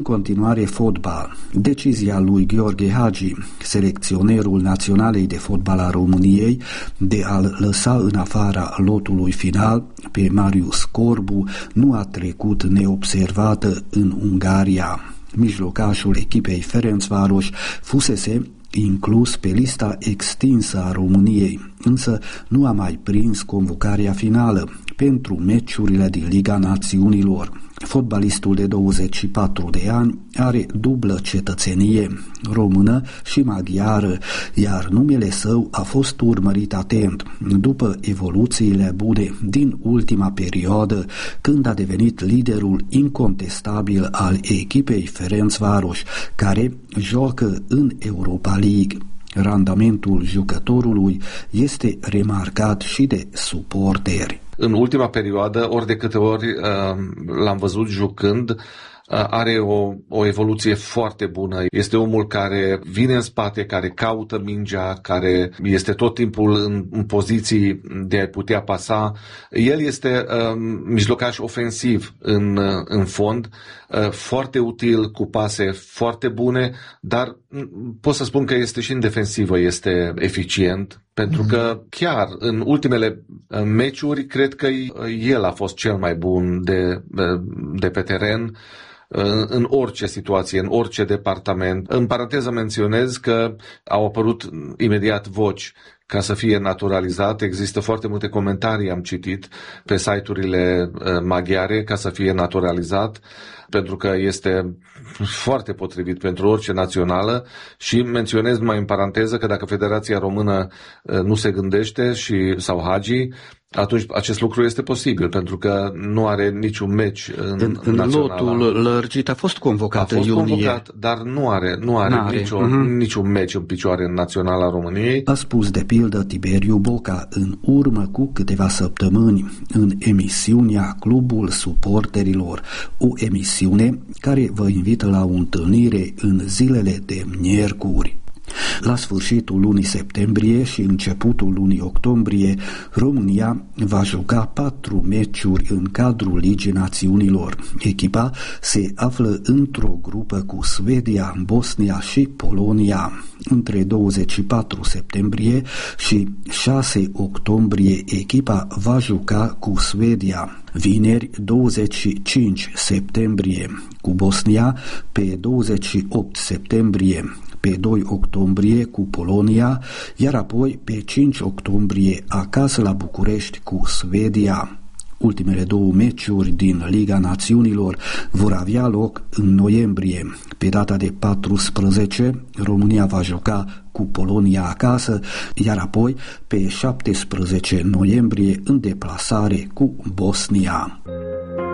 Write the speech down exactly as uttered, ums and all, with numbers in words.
În continuare, fotbal. Decizia lui Gheorghe Hagi, selecționerul Naționalei de Fotbal a României, de a-l lăsa în afara lotului final pe Marius Corbu, nu a trecut neobservată în Ungaria. Mijlocașul echipei Ferencváros fusese inclus pe lista extinsă a României, însă nu a mai prins convocarea finală pentru meciurile din Liga Națiunilor. Fotbalistul de douăzeci și patru de ani are dublă cetățenie, română și maghiară, iar numele său a fost urmărit atent după evoluțiile bune din ultima perioadă, când a devenit liderul incontestabil al echipei Ferencváros, care joacă în Europa League. Randamentul jucătorului este remarcat și de suporteri. În ultima perioadă, ori de câte ori uh, l-am văzut jucând, uh, are o, o evoluție foarte bună. Este omul care vine în spate, care caută mingea, care este tot timpul în, în poziții de a putea pasa. El este uh, mijlocaș ofensiv în, uh, în fond, uh, foarte util, cu pase foarte bune, dar pot să spun că este și în defensivă, este eficient. Pentru că chiar în ultimele meciuri cred că el a fost cel mai bun de, de pe teren în orice situație, în orice departament. În paranteză menționez că au apărut imediat voci ca să fie naturalizat. Există foarte multe comentarii, am citit pe site-urile maghiare, ca să fie naturalizat, pentru că este foarte potrivit pentru orice națională. Și menționez mai în paranteză că dacă Federația Română nu se gândește și sau Hagi, atunci acest lucru este posibil, pentru că nu are niciun meci în, în, în lotul lărgit. A fost convocat a fost iunie. convocat, dar nu are, nu are, are. Niciun, uh-huh. niciun meci în picioare în Naționala României. A spus de pildă Tiberiu Boca în urmă cu câteva săptămâni în emisiunea Clubul Suporterilor, o emisiune care vă invită la o întâlnire în zilele de miercuri. La sfârșitul lunii septembrie și începutul lunii octombrie, România va juca patru meciuri în cadrul Ligii Națiunilor. Echipa se află într-o grupă cu Suedia, Bosnia și Polonia. Între douăzeci și patru septembrie și șase octombrie, echipa va juca cu Suedia. Vineri, douăzeci și cinci septembrie, cu Bosnia, pe douăzeci și opt septembrie, pe doi octombrie cu Polonia, iar apoi pe cinci octombrie acasă la București cu Suedia. Ultimele două meciuri din Liga Națiunilor vor avea loc în noiembrie. Pe data de paisprezece, România va juca cu Polonia acasă, iar apoi pe șaptesprezece noiembrie în deplasare cu Bosnia.